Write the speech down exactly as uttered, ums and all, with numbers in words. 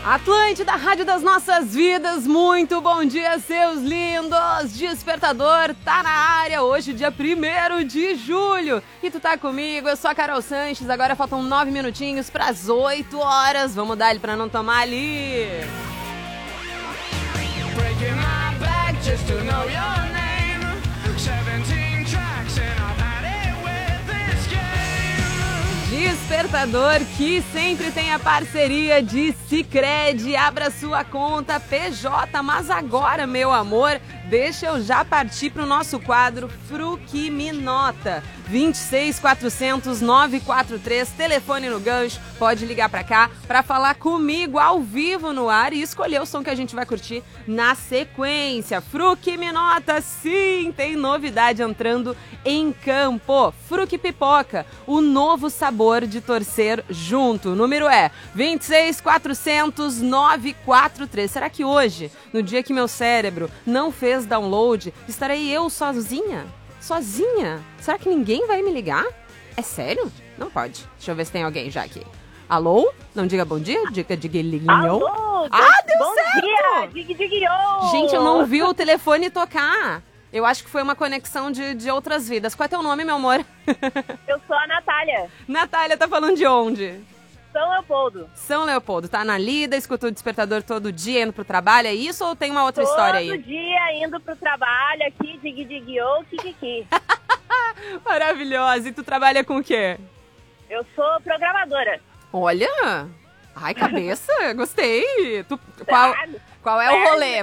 Atlântida, Rádio das Nossas Vidas, muito bom dia, seus lindos! Despertador tá na área hoje, dia primeiro de julho. E tu tá comigo, eu sou a Carol Sanches, agora faltam nove minutinhos pras oito horas. Vamos dar ele pra não tomar ali. Breaking my back just to know your name. seventeen tracks and I've had it with this game. Despertador que sempre tem a parceria de Sicredi. Abra sua conta P J, mas agora, meu amor, deixa eu já partir pro nosso quadro Fruque Me Nota. vinte e seis, quatrocentos, novecentos e quarenta e três, telefone no gancho, pode ligar pra cá pra falar comigo ao vivo no ar e escolher o som que a gente vai curtir na sequência. Fruque Me Nota, sim, tem novidade entrando em campo. Fruque Pipoca, o novo sabor de torcer junto. O número é vinte e seis, quatrocentos, novecentos e quarenta e três. Será que hoje, no dia que meu cérebro não fez download, estarei eu sozinha? Sozinha? Será que ninguém vai me ligar? É sério? Não pode. Deixa eu ver se tem alguém já aqui. Alô? Não diga bom dia? Diga diguinho. Alô? Ah, deu bom certo! Dia, dig, dig, yo. Gente, eu não vi o telefone tocar. Eu acho que foi uma conexão de, de outras vidas. Qual é teu nome, meu amor? Eu sou a Natália. Natália, tá falando de onde? São Leopoldo. São Leopoldo. Tá na lida, escuta o Despertador todo dia indo pro trabalho, é isso ou tem uma outra todo história aí? Todo dia indo pro trabalho aqui, dig, dig, yo, kikiki. Maravilhosa. E tu trabalha com o quê? Eu sou programadora. Olha! Ai, cabeça, gostei. Tu, qual, qual é o rolê?